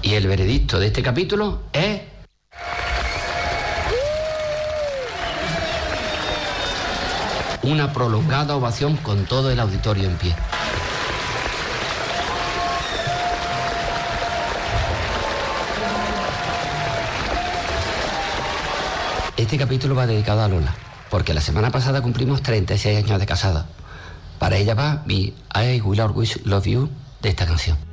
Y el veredicto de este capítulo es... una prolongada ovación con todo el auditorio en pie. Este capítulo va dedicado a Lola, porque la semana pasada cumplimos 36 años de casada. Para ella va mi I Will Always Love You de esta canción.